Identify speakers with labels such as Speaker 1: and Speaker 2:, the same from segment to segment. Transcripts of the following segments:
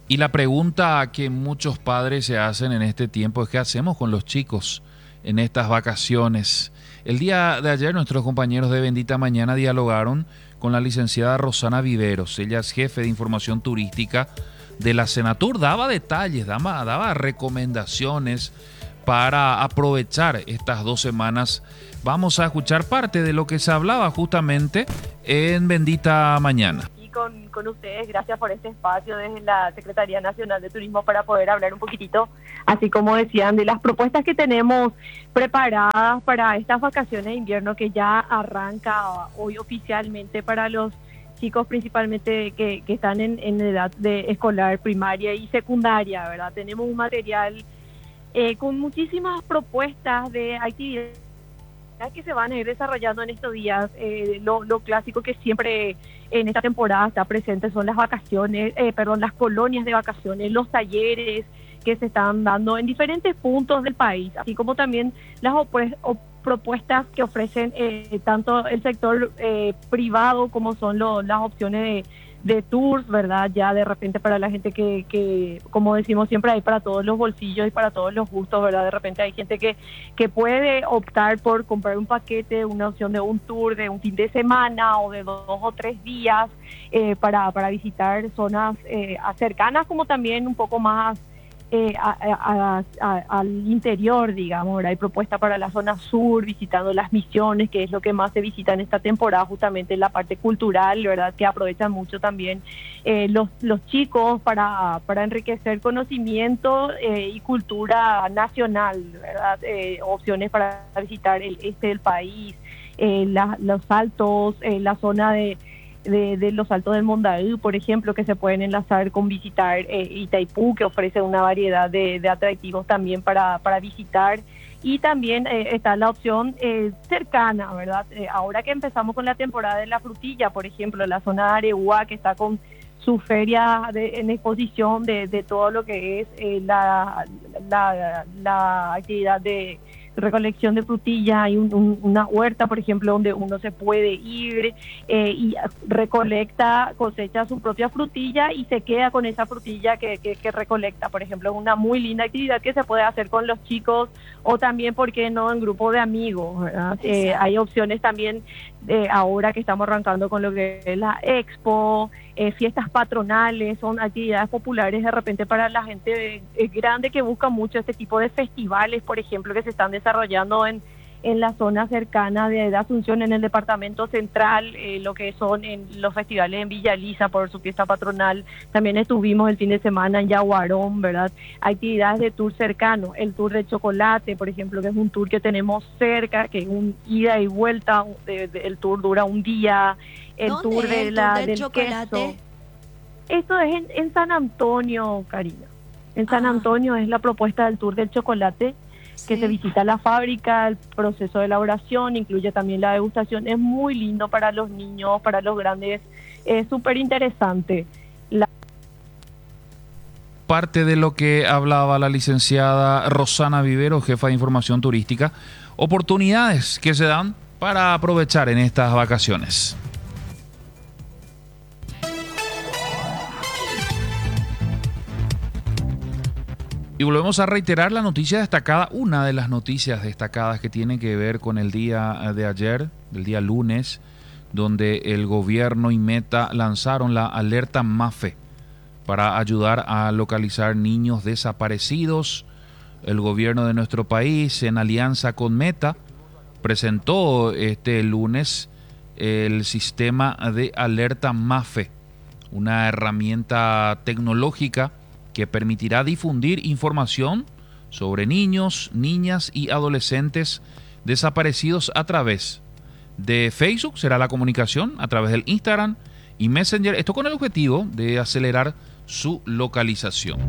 Speaker 1: Y la pregunta que muchos padres se hacen en este tiempo es: ¿qué hacemos con los chicos en estas vacaciones? El día de ayer nuestros compañeros de Bendita Mañana dialogaron con la licenciada Rosana Viveros. Ella es jefe de información turística de la Senatur. Daba detalles, daba recomendaciones para aprovechar estas 2 semanas. Vamos a escuchar parte de lo que se hablaba justamente en Bendita Mañana.
Speaker 2: Con ustedes, gracias por este espacio desde la Secretaría Nacional de Turismo para poder hablar un poquitito, así como decían, de las propuestas que tenemos preparadas para estas vacaciones de invierno que ya arranca hoy oficialmente para los chicos principalmente que están en edad de escolar primaria y secundaria, ¿verdad? Tenemos un material con muchísimas propuestas de actividades que se van a ir desarrollando en estos días. Lo clásico que siempre en esta temporada está presente son las vacaciones, las colonias de vacaciones, los talleres que se están dando en diferentes puntos del país, así como también las propuestas que ofrecen tanto el sector privado como son las opciones de tours, ¿verdad? Ya de repente para la gente que, como decimos siempre, hay para todos los bolsillos y para todos los gustos, ¿verdad? De repente hay gente que puede optar por comprar un paquete, una opción de un tour de un fin de semana o de 2 o 3 días para visitar zonas cercanas, como también un poco más al interior, digamos, ¿verdad? Hay propuesta para la zona sur, visitando las misiones, que es lo que más se visita en esta temporada, justamente la parte cultural, ¿verdad? Que aprovechan mucho también los chicos para enriquecer conocimiento y cultura nacional, ¿verdad? Opciones para visitar el este del país, los Altos, la zona de los Altos del Mondaú, por ejemplo, que se pueden enlazar con visitar Itaipú, que ofrece una variedad de atractivos también para visitar. Y también está la opción cercana, ¿verdad? Ahora que empezamos con la temporada de la frutilla, por ejemplo, la zona de Areguá, que está con su feria en exposición de todo lo que es la actividad de recolección de frutilla. Hay una huerta, por ejemplo, donde uno se puede ir y recolecta, cosecha su propia frutilla y se queda con esa frutilla que recolecta. Por ejemplo, una muy linda actividad que se puede hacer con los chicos o también, ¿por qué no?, en grupo de amigos, ¿verdad? Hay opciones también ahora que estamos arrancando con lo que es la expo, fiestas patronales, son actividades populares de repente para la gente grande que busca mucho este tipo de festivales, por ejemplo, que se están desarrollando en la zona cercana de Asunción, en el departamento central, lo que son en los festivales en Villa Elisa por su fiesta patronal. También estuvimos el fin de semana en Yaguarón, ¿verdad? Actividades de tour cercano, el tour de chocolate, por ejemplo, que es un tour que tenemos cerca, que es un ida y vuelta, el tour dura un día, el
Speaker 3: ¿Dónde
Speaker 2: tour
Speaker 3: es
Speaker 2: de
Speaker 3: el tour del
Speaker 2: del
Speaker 3: chocolate?
Speaker 2: queso. Esto es en San Antonio, Karina. En San
Speaker 3: Ah.
Speaker 2: Antonio es la propuesta del tour del chocolate, que
Speaker 3: Sí.
Speaker 2: se visita la fábrica, el proceso de elaboración, incluye también la degustación. Es muy lindo para los niños, para los grandes, es súper interesante.
Speaker 1: Parte de lo que hablaba la licenciada Rosana Vivero, jefa de información turística, oportunidades que se dan para aprovechar en estas vacaciones. Y volvemos a reiterar la noticia destacada, una de las noticias destacadas que tiene que ver con el día de ayer, el día lunes, donde el gobierno y Meta lanzaron la alerta MAFE para ayudar a localizar niños desaparecidos. El gobierno de nuestro país, en alianza con Meta, presentó este lunes el sistema de alerta MAFE, una herramienta tecnológica que permitirá difundir información sobre niños, niñas y adolescentes desaparecidos a través de Facebook, será la comunicación, a través del Instagram y Messenger, esto con el objetivo de acelerar su localización.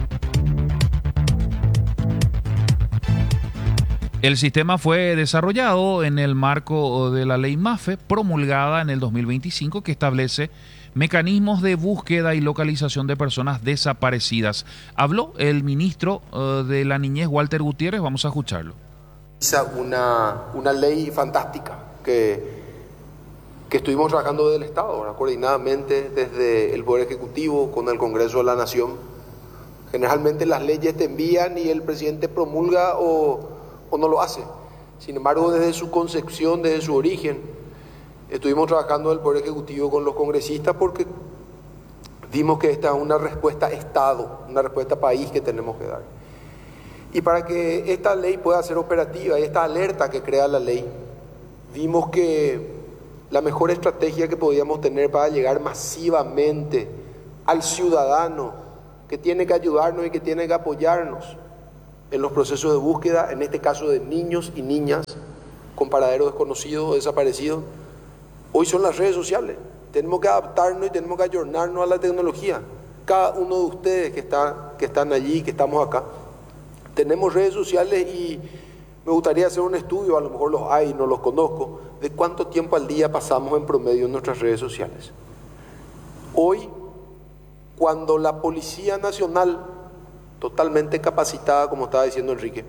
Speaker 1: El sistema fue desarrollado en el marco de la ley MAFE, promulgada en el 2025, que establece mecanismos de búsqueda y localización de personas desaparecidas. Habló el ministro de la Niñez, Walter Gutiérrez, vamos a escucharlo.
Speaker 4: Una ley fantástica que
Speaker 3: que estuvimos trabajando desde el Estado, ¿verdad? Coordinadamente desde el Poder Ejecutivo con el Congreso de la Nación. Generalmente las leyes te envían y el presidente promulga o no lo hace. Sin embargo, desde su concepción, desde su origen, estuvimos trabajando el Poder Ejecutivo con los congresistas porque vimos que esta es una respuesta Estado, una respuesta país que tenemos que dar. Y para que esta ley pueda ser operativa y esta alerta que crea la ley, vimos que la mejor estrategia que podíamos tener para llegar masivamente al ciudadano que tiene que ayudarnos y que tiene que apoyarnos en los procesos de búsqueda, en este caso de niños y niñas con paradero desconocido o desaparecido, hoy son las redes sociales. Tenemos que adaptarnos y tenemos que ayornarnos a la tecnología. Cada uno de ustedes que están allí, que estamos acá, tenemos redes sociales y me gustaría hacer un estudio, a lo mejor los hay, no los conozco, de cuánto tiempo al día pasamos en promedio en nuestras redes sociales. Hoy, cuando la Policía Nacional, totalmente capacitada, como estaba diciendo Enrique,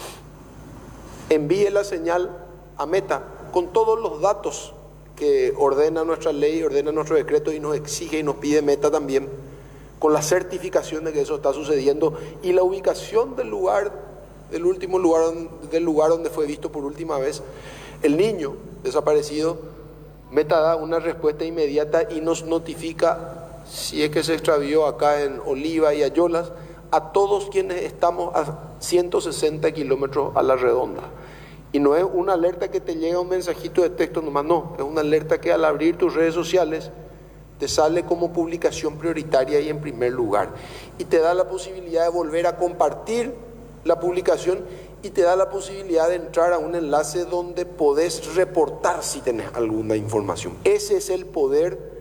Speaker 3: envíe la señal a Meta con todos los datos que ordena nuestra ley, ordena nuestro decreto y nos exige y nos pide Meta también, con la certificación de que eso está sucediendo y la ubicación del lugar, del lugar donde fue visto por última vez el niño desaparecido, Meta da una respuesta inmediata y nos notifica si es que se extravió acá en Oliva y Ayolas, a todos quienes estamos a 160 kilómetros a la redonda. Y no es una alerta que te llega un mensajito de texto nomás, no, es una alerta que al abrir tus redes sociales te sale como publicación prioritaria y en primer lugar. Y te da la posibilidad de volver a compartir la publicación y te da la posibilidad de entrar a un enlace donde podés reportar si tenés alguna información. Ese es el poder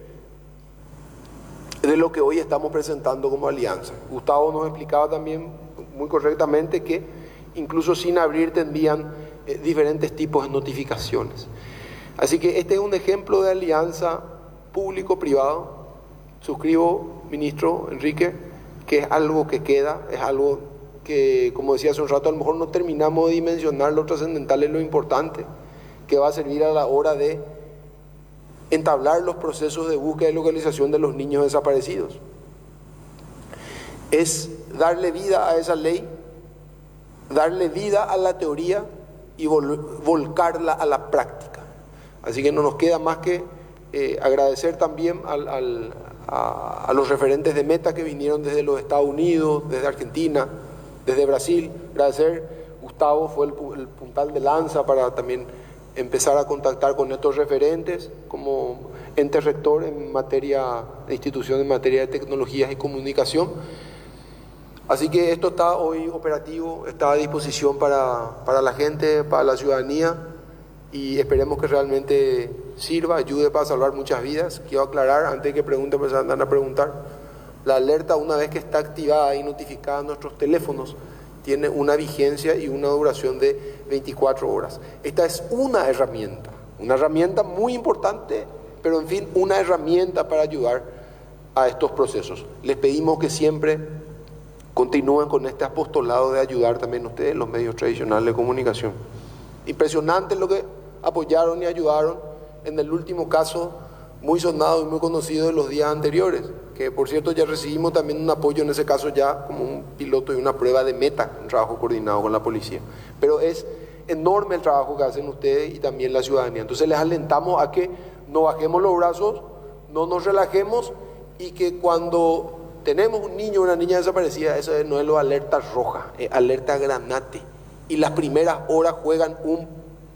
Speaker 3: de lo que hoy estamos presentando como alianza. Gustavo nos explicaba también muy correctamente que incluso sin abrir te envían diferentes tipos de notificaciones. Así que este es un ejemplo de alianza público-privado. Suscribo, ministro Enrique, que es algo que queda, es algo que, como decía hace un rato, a lo mejor no terminamos de dimensionar lo trascendental y lo importante que va a servir a la hora de entablar los procesos de búsqueda y localización de los niños desaparecidos. Es darle vida a esa ley, darle vida a la teoría y volcarla a la práctica. Así que no nos queda más que agradecer también a los referentes de Meta que vinieron desde los Estados Unidos, desde Argentina, desde Brasil. Agradecer, Gustavo fue el puntal de lanza para también empezar a contactar con estos referentes como ente rector en materia de institución en materia de tecnologías y comunicación. Así que esto está hoy operativo, está a disposición para la gente, para la ciudadanía, y esperemos que realmente sirva, ayude para salvar muchas vidas. Quiero aclarar, antes de que pregunten, pues andan a preguntar, la alerta, una vez que está activada y notificada en nuestros teléfonos, tiene una vigencia y una duración de 24 horas. Esta es una herramienta muy importante, pero en fin, una herramienta para ayudar a estos procesos. Les pedimos que siempre continúen con este apostolado de ayudar también ustedes, los medios tradicionales de comunicación. Impresionante lo que apoyaron y ayudaron en el último caso muy sonado y muy conocido de los días anteriores, que por cierto ya recibimos también un apoyo en ese caso ya como un piloto y una prueba de Meta, un trabajo coordinado con la policía. Pero es enorme el trabajo que hacen ustedes y también la ciudadanía. Entonces les alentamos a que no bajemos los brazos, no nos relajemos, y que cuando tenemos un niño o una niña desaparecida, eso no es lo alerta roja, es alerta granate. Y las primeras horas juegan un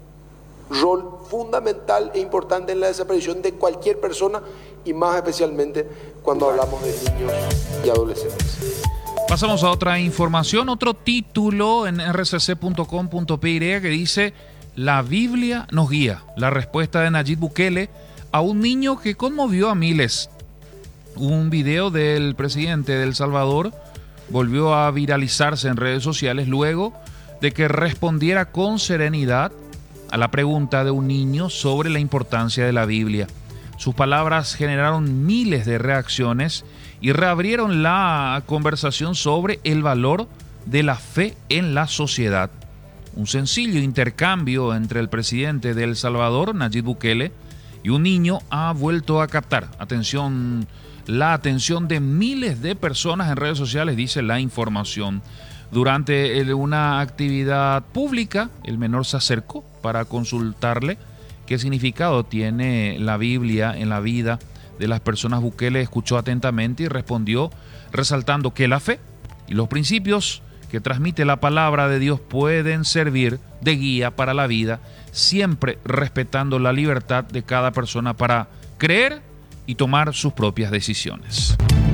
Speaker 3: rol fundamental e importante en la desaparición de cualquier persona, y más especialmente cuando hablamos de niños y adolescentes.
Speaker 1: Pasamos a otra información, otro título en rcc.com.py que dice: la Biblia nos guía. La respuesta de Nayib Bukele a un niño que conmovió a miles. Un video del presidente de El Salvador volvió a viralizarse en redes sociales luego de que respondiera con serenidad a la pregunta de un niño sobre la importancia de la Biblia. Sus palabras generaron miles de reacciones y reabrieron la conversación sobre el valor de la fe en la sociedad. Un sencillo intercambio entre el presidente de El Salvador, Nayib Bukele, y un niño ha vuelto a captar la atención de miles de personas en redes sociales, dice la información. Durante una actividad pública, el menor se acercó para consultarle qué significado tiene la Biblia en la vida de las personas. Bukele escuchó atentamente y respondió resaltando que la fe y los principios que transmite la palabra de Dios pueden servir de guía para la vida, siempre respetando la libertad de cada persona para creer y tomar sus propias decisiones.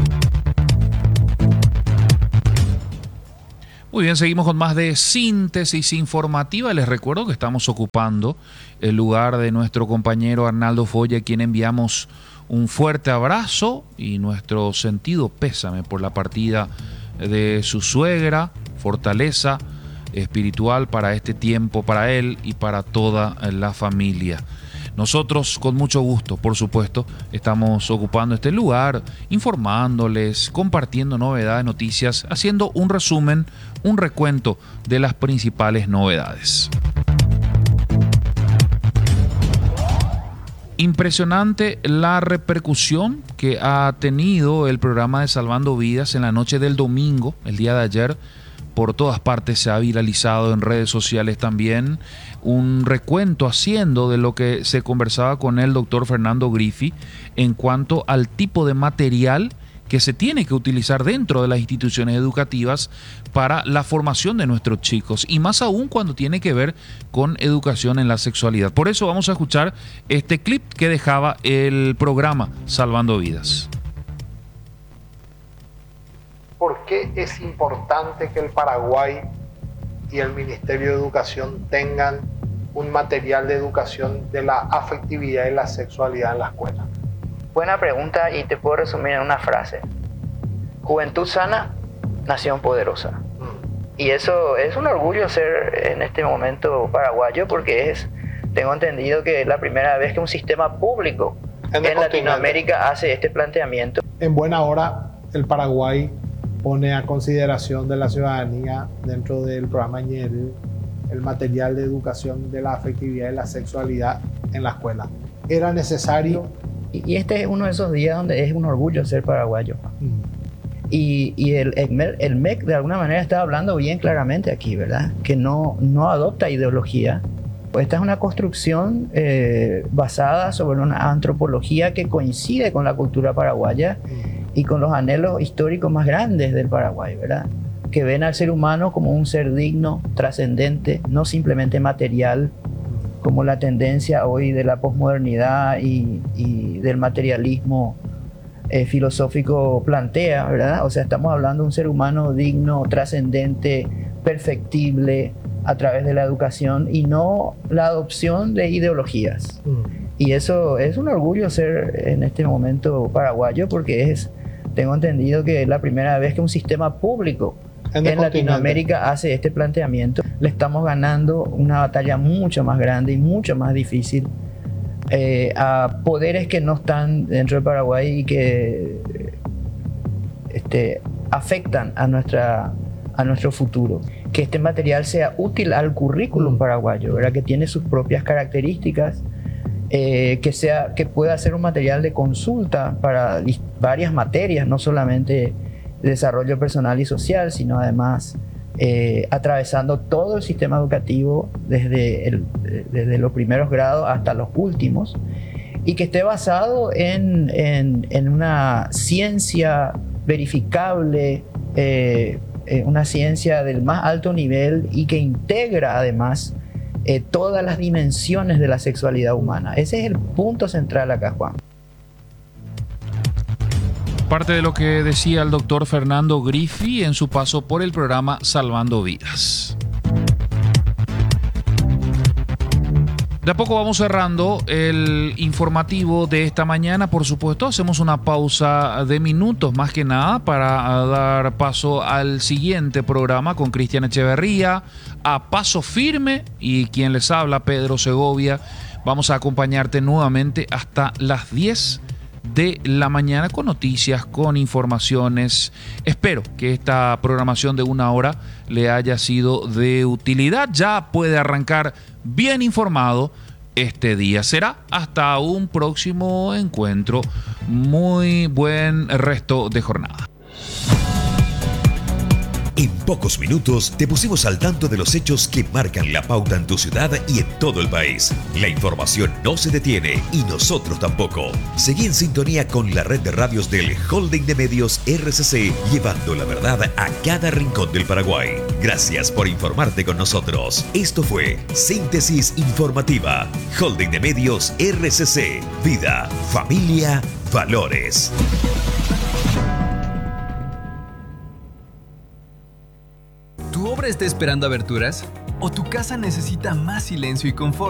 Speaker 1: Muy bien, seguimos con más de síntesis informativa. Les recuerdo que estamos ocupando el lugar de nuestro compañero Arnaldo Foya, a quien enviamos un fuerte abrazo y nuestro sentido pésame por la partida de su suegra. Fortaleza espiritual para este tiempo, para él y para toda la familia. Nosotros con mucho gusto, por supuesto, estamos ocupando este lugar, informándoles, compartiendo novedades, noticias, haciendo un resumen, un recuento de las principales novedades. Impresionante la repercusión que ha tenido el programa de Salvando Vidas en la noche del domingo, el día de ayer. Por todas partes se ha viralizado en redes sociales también un recuento haciendo de lo que se conversaba con el doctor Fernando Griffi en cuanto al tipo de material que se tiene que utilizar dentro de las instituciones educativas para la formación de nuestros chicos, y más aún cuando tiene que ver con educación en la sexualidad. Por eso vamos a escuchar este clip que dejaba el programa Salvando Vidas.
Speaker 4: ¿Por qué es importante que el Paraguay y el Ministerio de Educación tengan un material de educación de la afectividad y la sexualidad en la escuela?
Speaker 5: Buena pregunta, y te puedo resumir en una frase. Juventud sana, nación poderosa. Y eso es un orgullo ser en este momento paraguayo, porque tengo entendido que es la primera vez que un sistema público en Latinoamérica hace este planteamiento.
Speaker 4: En buena hora, el Paraguay pone a consideración de la ciudadanía dentro del programa Ñel el material de educación de la afectividad y la sexualidad en la escuela. ¿Era necesario?
Speaker 5: Y este es uno de esos días donde es un orgullo ser paraguayo. Y el MEC de alguna manera está hablando bien claramente aquí, ¿verdad? Que no adopta ideología. Esta es una construcción basada sobre una antropología que coincide con la cultura paraguaya y con los anhelos históricos más grandes del Paraguay, ¿verdad? Que ven al ser humano como un ser digno, trascendente, no simplemente material, como la tendencia hoy de la posmodernidad y del materialismo filosófico plantea, ¿verdad? O sea, estamos hablando de un ser humano digno, trascendente, perfectible a través de la educación y no la adopción de ideologías. Y eso es un orgullo ser en este momento paraguayo, porque tengo entendido que es la primera vez que un sistema público en Latinoamérica hace este planteamiento. Le estamos ganando una batalla mucho más grande y mucho más difícil a poderes que no están dentro del Paraguay y que afectan a nuestro futuro. Que este material sea útil al currículum paraguayo, ¿verdad? Que tiene sus propias características, que pueda ser un material de consulta para varias materias, no solamente desarrollo personal y social, sino además atravesando todo el sistema educativo desde los primeros grados hasta los últimos, y que esté basado en una ciencia verificable, una ciencia del más alto nivel, y que integra además todas las dimensiones de la sexualidad humana. Ese es el punto central acá, Juan.
Speaker 1: Parte de lo que decía el doctor Fernando Griffi en su paso por el programa Salvando Vidas. De a poco vamos cerrando el informativo de esta mañana. Por supuesto, hacemos una pausa de minutos más que nada para dar paso al siguiente programa con Cristian Echeverría, a Paso Firme, y quien les habla, Pedro Segovia. Vamos a acompañarte nuevamente hasta las 10 de la mañana con noticias, con informaciones. Espero que esta programación de una hora le haya sido de utilidad. Ya puede arrancar bien informado este día. Será hasta un próximo encuentro. Muy buen resto de jornada.
Speaker 6: En pocos minutos te pusimos al tanto de los hechos que marcan la pauta en tu ciudad y en todo el país. La información no se detiene y nosotros tampoco. Seguí en sintonía con la red de radios del Holding de Medios RCC, llevando la verdad a cada rincón del Paraguay. Gracias por informarte con nosotros. Esto fue Síntesis Informativa. Holding de Medios RCC. Vida, familia, valores.
Speaker 7: ¿Tu obra está esperando aberturas? ¿O tu casa necesita más silencio y confort?